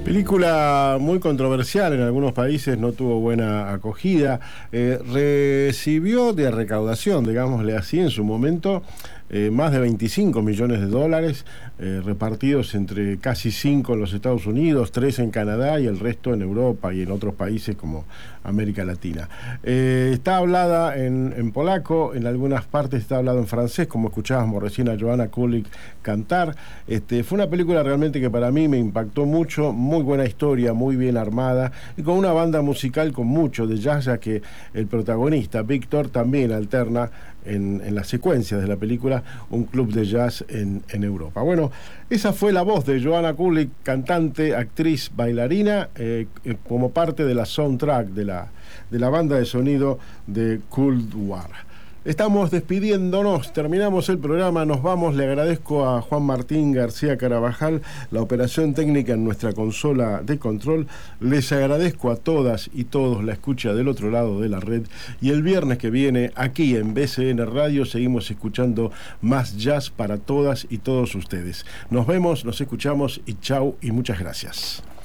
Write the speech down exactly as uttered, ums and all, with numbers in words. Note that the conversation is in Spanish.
Película muy controversial en algunos países, no tuvo buena acogida. Eh, recibió de recaudación, digámosle así, en su momento, eh, más de veinticinco millones de dólares, eh, repartidos entre casi cinco en los Estados Unidos, tres en Canadá y el resto en Europa y en otros países como América Latina. Eh, está hablada en, en polaco, en algunas partes está hablado en francés, como escuchábamos recién a Joanna Kulig cantar. Este, fue una película realmente que para mí me impactó mucho, muy buena historia, muy bien armada, y con una banda musical con mucho de jazz, ya que el protagonista, Víctor, también alterna en, en las secuencias de la película un club de jazz en, en Europa. Bueno, esa fue la voz de Joanna Kulig, cantante, actriz, bailarina, eh, como parte de la soundtrack de la, de la banda de sonido de Cold War. Estamos despidiéndonos, terminamos el programa, nos vamos. Le agradezco a Juan Martín García Carabajal la operación técnica en nuestra consola de control. Les agradezco a todas y todos la escucha del otro lado de la red, y el viernes que viene aquí en B C N Radio seguimos escuchando más jazz para todas y todos ustedes. Nos vemos, nos escuchamos y chau y muchas gracias.